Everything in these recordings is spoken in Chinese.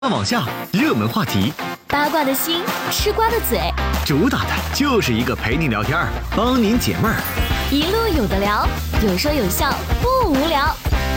往下，热门话题， 八卦的心，吃瓜的嘴， 主打的就是一个陪你聊天，帮您解闷儿， 一路有的聊，有说有笑，不无聊。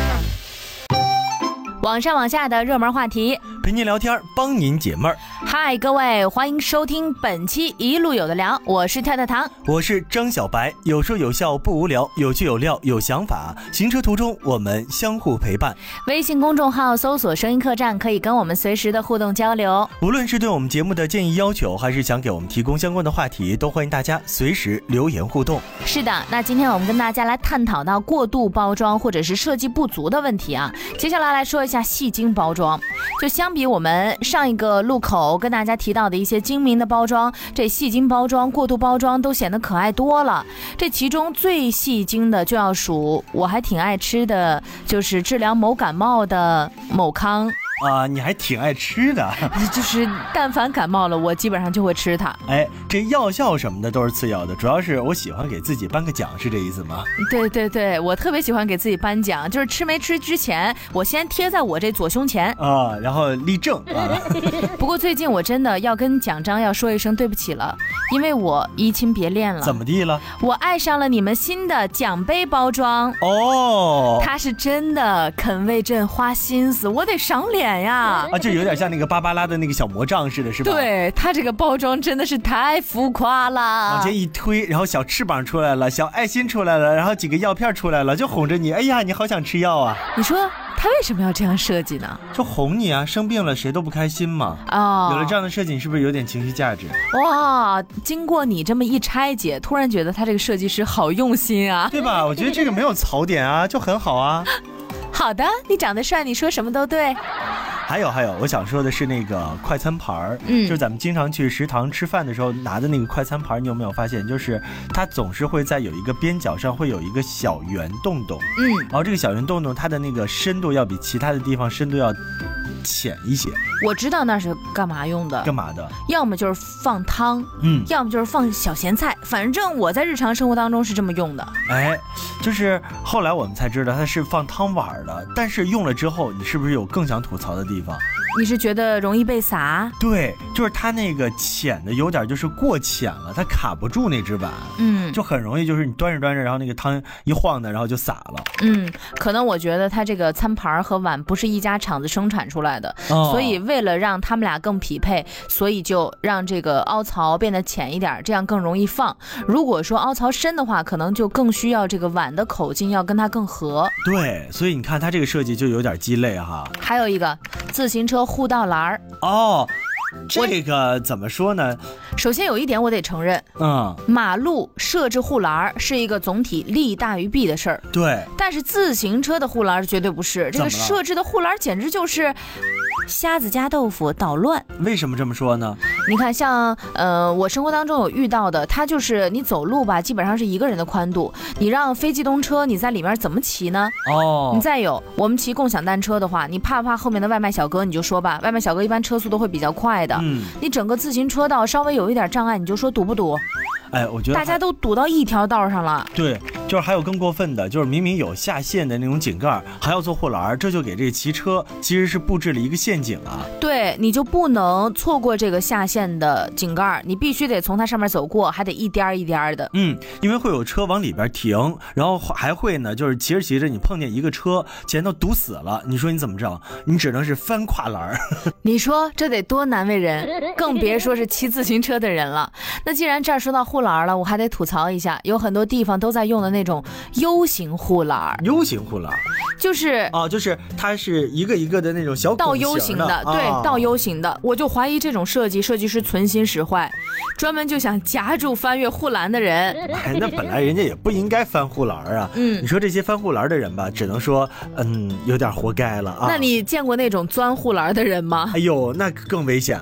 网上网下的热门话题， 陪您聊天，帮您解闷儿。 嗨，各位，欢迎收听本期一路有的聊，我是跳跳糖， 我是张小白，有说有笑不无聊，有趣有料有想法，行车途中我们相互陪伴。 微信公众号搜索声音客栈，可以跟我们随时的互动交流。 无论是对我们节目的建议要求，还是想给我们提供相关的话题，都欢迎大家随时留言互动。 是的，那今天我们跟大家来探讨到过度包装或者是设计不足的问题啊。接下来说一下戏精包装，就相比我们上一个路口跟大家提到的一些精明的包装，这戏精包装、过度包装都显得可爱多了。这其中最戏精的就要数我还挺爱吃的，就是治疗某感冒的某康。 你还挺爱吃的， 就是但凡感冒了，我基本上就会吃它。 这药效什么的都是次要的，主要是我喜欢给自己颁个奖，是这意思吗？ 对，我特别喜欢给自己颁奖，就是吃没吃之前，我先贴在我这左胸前然后立正不过最近我真的要跟奖章要说一声对不起了，因为我移情别恋了。 怎么地了？ 我爱上了你们新的奖杯包装它是真的肯为朕花心思，我得赏脸呀！ 就有点像那个芭芭拉的那个小魔杖似的，是吧？ 对，它这个包装真的是太浮夸了， 往前一推，然后小翅膀出来了，小爱心出来了，然后几个药片出来了，就哄着你。哎呀，你好想吃药啊！ 你说他为什么要这样设计呢？ 就哄你啊，生病了谁都不开心嘛。有了这样的设计，你是不是有点情绪价值？ 哇，经过你这么一拆解，突然觉得他这个设计师好用心啊， 对吧？我觉得这个没有槽点啊，就很好啊。 好的，你长得帅，你说什么都对。 还有，我想说的是那个快餐盘儿，就是咱们经常去食堂吃饭的时候拿的那个快餐盘，你有没有发现，就是它总是会在有一个边角上会有一个小圆洞洞，然后这个小圆洞洞它的那个深度要比其他的地方深度要浅一些。 我知道那是干嘛用的， 干嘛的？ 要么就是放汤，要么就是放小咸菜，反正我在日常生活当中是这么用的。 就是后来我们才知道它是放汤碗的，但是用了之后，你是不是有更想吐槽的地方？ 你是觉得容易被洒？ 对，就是它那个浅的有点就是过浅了，它卡不住那只碗，就很容易就是你端着端着，然后那个汤一晃的，然后就洒了。 可能我觉得它这个餐盘和碗不是一家厂子生产出来的，所以为了让他们俩更匹配，所以就让这个凹槽变得浅一点，这样更容易放。如果说凹槽深的话，可能就更需要这个碗的口径要跟它更合。 对，所以你看它这个设计就有点鸡肋哈。 还有一个自行车护道栏这个怎么说呢？ 首先有一点我得承认，马路设置护栏是一个总体利大于弊的事儿。对，但是自行车的护栏绝对不是，这个设置的护栏简直就是瞎子夹豆腐捣乱。 为什么这么说呢？ 你看像我生活当中有遇到的，它就是你走路吧，基本上是一个人的宽度，你让非机动车你在里面怎么骑呢？你再有我们骑共享单车的话，你怕不怕后面的外卖小哥？你就说吧，外卖小哥一般车速都会比较快的，你整个自行车道稍微有一点障碍，你就说堵不堵？ 我觉得大家都堵到一条道上了。 对，就是还有更过分的，就是明明有下线的那种井盖，还要做护栏，这就给这个骑车其实是布置了一个陷阱啊。 对，你就不能错过这个下线的井盖，你必须得从它上面走过，还得一颠一颠的。 因为会有车往里边停，然后还会呢，就是骑着骑着你碰见一个车前头堵死了，你说你怎么着？你只能是翻跨栏。 你说这得多难为人，更别说是骑自行车的人了。那既然这儿说到护栏了，我还得吐槽一下，有很多地方都在用的那种 U 型护栏。 U 型护栏就是就是它是一个一个的那种小倒 U 型的，对，倒 U 型的。我就怀疑这种设计师存心使坏，专门就想夹住翻越护栏的人。 那本来人家也不应该翻护栏啊。你说这些翻护栏的人吧，只能说有点活该了啊。 那你见过那种钻护栏的人吗？ 哎呦，那更危险了。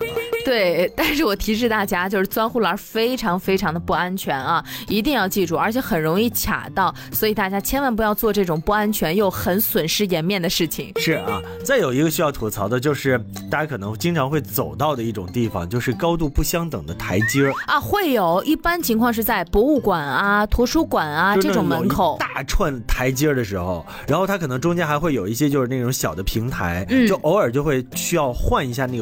对，但是我提示大家，就是钻护栏非常非常的不安全啊，一定要记住，而且很容易卡到，所以大家千万不要做这种不安全又很损失颜面的事情。 是啊，再有一个需要吐槽的就是大家可能经常会走到的一种地方，就是高度不相等的台阶啊，会有，一般情况是在博物馆啊、图书馆啊这种门口大串台阶的时候，然后它可能中间还会有一些就是那种小的平台，就偶尔就会需要换一下那个